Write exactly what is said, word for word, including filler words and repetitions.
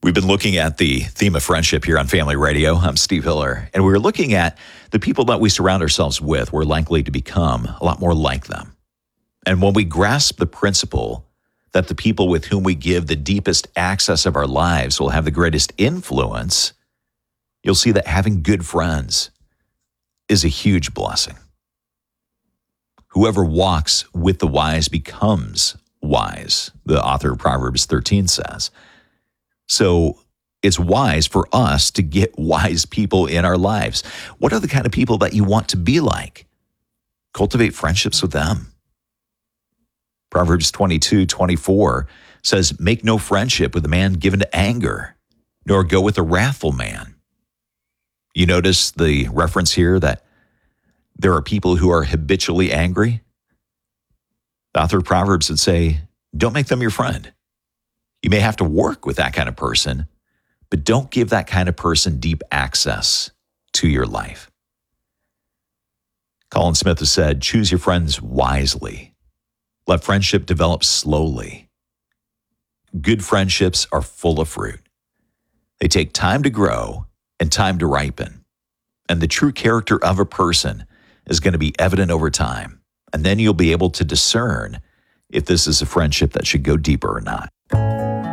We've been looking at the theme of friendship here on Family Radio. I'm Steve Hiller, and we were looking at the people that we surround ourselves with. We're likely to become a lot more like them. And when we grasp the principle that the people with whom we give the deepest access of our lives will have the greatest influence, you'll see that having good friends is a huge blessing. Whoever walks with the wise becomes wise, the author of Proverbs thirteen says. So it's wise for us to get wise people in our lives. What are the kind of people that you want to be like? Cultivate friendships with them. Proverbs twenty-two twenty-four says, make no friendship with a man given to anger, nor go with a wrathful man. You notice the reference here that there are people who are habitually angry? The author of Proverbs would say, don't make them your friend. You may have to work with that kind of person, but don't give that kind of person deep access to your life. Colin Smith has said, choose your friends wisely. Let friendship develop slowly. Good friendships are full of fruit. They take time to grow and time to ripen. And the true character of a person is going to be evident over time. And then you'll be able to discern if this is a friendship that should go deeper or not.